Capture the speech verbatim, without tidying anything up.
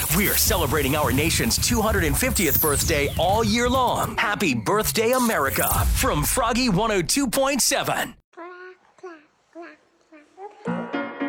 We're celebrating our nation's two hundred fiftieth birthday all year long. Happy birthday, America, from Froggy one oh two point seven.